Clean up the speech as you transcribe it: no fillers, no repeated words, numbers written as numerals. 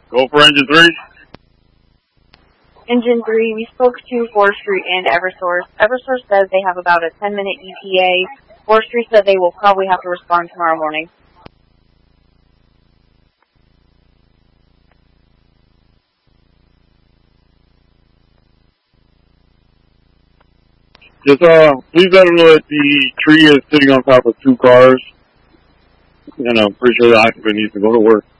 Go for engine 3. Engine 3, we spoke to Forestry and Eversource. Eversource says they have about a 10-minute ETA. Forestry said they will probably have to respond tomorrow morning. Just, please let them know that the tree is sitting on top of 2 cars. And I'm pretty sure the occupant needs to go to work.